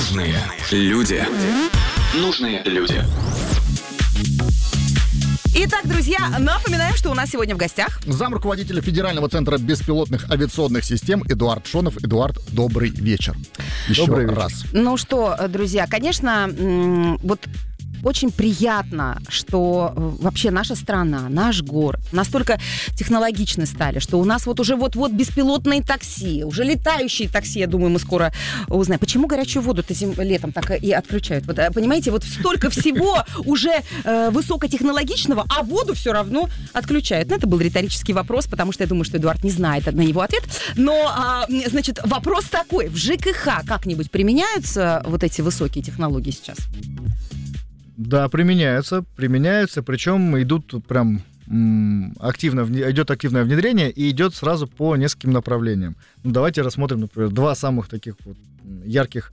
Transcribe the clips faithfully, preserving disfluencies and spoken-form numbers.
Нужные люди. Нужные люди. Итак, друзья, напоминаем, что у нас сегодня в гостях замруководителя Федерального центра беспилотных авиационных систем Эдуард Шонов. Эдуард, добрый вечер. Еще Добрый раз. Ну что, друзья, конечно, м- вот очень приятно, что вообще наша страна, наш город настолько технологичны стали, что у нас вот уже вот-вот беспилотные такси, уже летающие такси, я думаю, мы скоро узнаем. Почему горячую воду этим летом так и отключают? Вот, понимаете, вот столько всего уже э, высокотехнологичного, а воду все равно отключают. Ну, это был риторический вопрос, потому что я думаю, что Эдуард не знает на него ответ. Но, а, значит, вопрос такой. В ЖКХ как-нибудь применяются вот эти высокие технологии сейчас? Да, применяются, применяются, причем идут прям м, активно, идет активное внедрение и идет сразу по нескольким направлениям. Ну, давайте рассмотрим, например, два самых таких вот ярких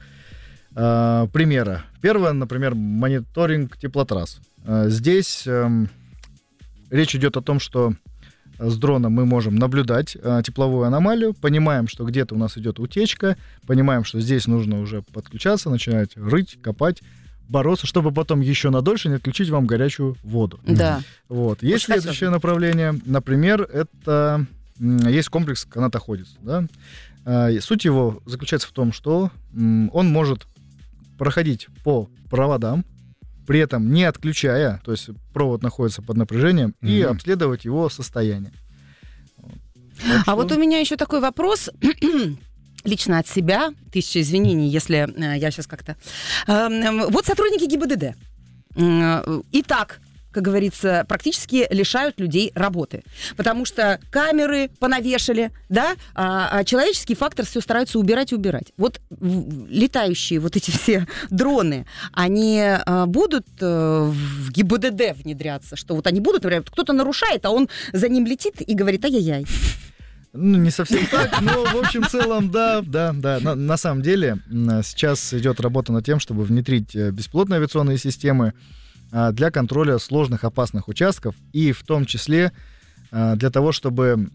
э, примера. Первое, например, мониторинг теплотрасс. Э, здесь э, речь идет о том, что с дрона мы можем наблюдать э, тепловую аномалию, понимаем, что где-то у нас идет утечка, понимаем, что здесь нужно уже подключаться, начинать рыть, копать, бороться, чтобы потом еще надольше не отключить вам горячую воду. Да. Вот. Есть Очень следующее хотелось. направление. Например, это м, есть комплекс канатоходец. Да? А, и суть его заключается в том, что м, он может проходить по проводам, при этом не отключая, то есть провод находится под напряжением, mm-hmm. и обследовать его состояние. Вот. Так А что- вот у меня еще такой вопрос. Лично от себя, тысяча извинений, если э, я сейчас как-то... Э, э, вот сотрудники ГИБДД. Э, и так, как говорится, практически лишают людей работы. Потому что камеры понавешали, да, а, а человеческий фактор все стараются убирать и убирать. Вот в- летающие вот эти все дроны, они э, будут э, в ГИБДД внедряться? Что вот они будут, например, кто-то нарушает, а он за ним летит и говорит: ай-яй-яй. Ну, не совсем так, но в общем целом, да, да, да. На, на самом деле м, сейчас идет работа над тем, чтобы внедрить э, беспилотные авиационные системы а, для контроля сложных опасных участков, и в том числе а, для того, чтобы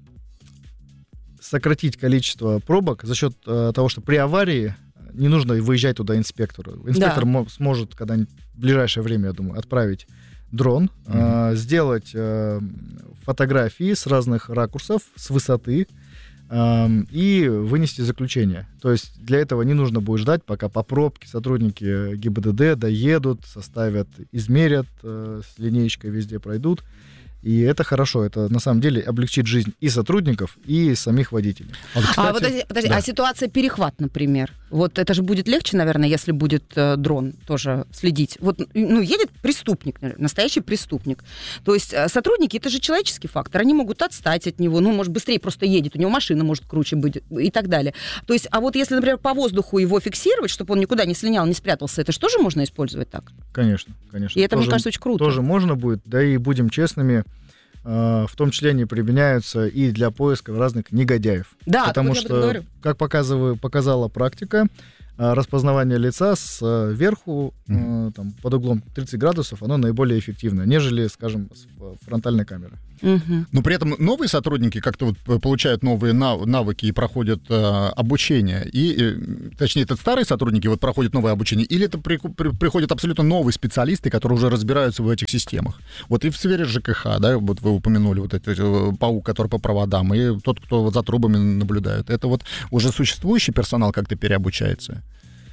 сократить количество пробок за счет а, того, что при аварии не нужно выезжать туда инспектору. Инспектор Да. мо- сможет когда-нибудь в ближайшее время, я думаю, отправить дрон, mm-hmm. э, сделать э, фотографии с разных ракурсов, с высоты, э, и вынести заключение. То есть для этого не нужно будет ждать, пока по пробке сотрудники ГИБДД доедут, составят, измерят, э, с линеечкой везде пройдут. И это хорошо, это на самом деле облегчит жизнь и сотрудников, и самих водителей. Вот, кстати, а, подожди, подожди, да. а ситуация перехват, например. Вот это же будет легче, наверное, если будет э, дрон тоже следить. Вот, ну, едет преступник, настоящий преступник. То есть э, сотрудники, это же человеческий фактор. Они могут отстать от него, ну, может, быстрее просто едет, у него машина может круче быть и так далее. То есть, а вот если, например, по воздуху его фиксировать, чтобы он никуда не слинял, не спрятался, это же тоже можно использовать так? Конечно, конечно. И это, мне Тоже- кажется, очень круто. Тоже можно будет, да и будем честными, э, в том числе они применяются и для поиска разных негодяев. Да, Потому вот я об этом что, говорю. как показываю, показала практика, э, распознавание лица сверху, э, там, под углом тридцать градусов, оно наиболее эффективно, нежели, скажем, с ф- фронтальной камеры. Мгм. Но при этом новые сотрудники как-то вот п- получают новые нав- навыки и проходят э, обучение. И, э, точнее, это старые сотрудники вот проходят новое обучение, или это при- при- приходят абсолютно новые специалисты, которые уже разбираются в этих системах. Вот и в сфере ЖКХ, да, вот вы упомянули вот этот э, паук, который по проводам, и тот, кто вот за трубами наблюдает. Это вот уже существующий персонал как-то переобучается.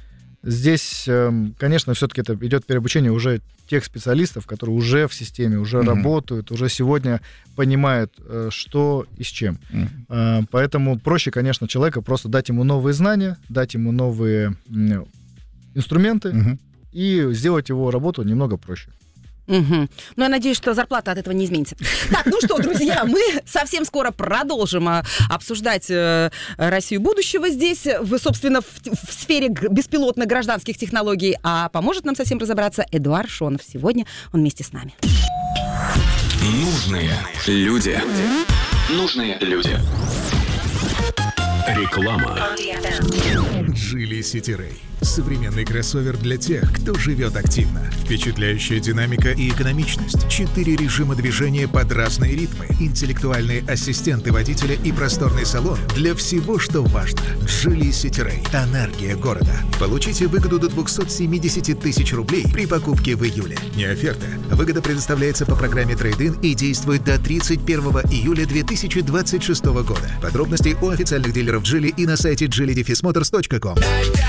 Здесь, эм, конечно, все-таки это идет переобучение уже тех специалистов, которые уже в системе, уже Мгм. работают, уже сегодня понимают, э, что и с чем. Мгм. Э, Поэтому проще, конечно, человека просто дать ему новые знания, дать ему новые м, инструменты Мгм. и сделать его работу немного проще. Мгм. Ну, я надеюсь, что зарплата от этого не изменится. Так, ну что, друзья, мы совсем скоро продолжим а, обсуждать э, Россию будущего здесь, в, собственно, в, в сфере г- беспилотных гражданских технологий. А поможет нам совсем разобраться Эдуард Шонов. Сегодня он вместе с нами. Нужные люди. Нужные люди. Реклама. Geely City Ray. Современный кроссовер для тех, кто живет активно. Впечатляющая динамика и экономичность. Четыре режима движения под разные ритмы. Интеллектуальные ассистенты водителя и просторный салон для всего, что важно. Geely City Ray. Энергия города. Получите выгоду до двести семьдесят тысяч рублей при покупке в июле. Не оферта. Выгода предоставляется по программе Трейд-ин и действует до тридцать первого июля две тысячи двадцать шестого года. Подробности у официальных дилеров Geely и на сайте джили моторс точка ком.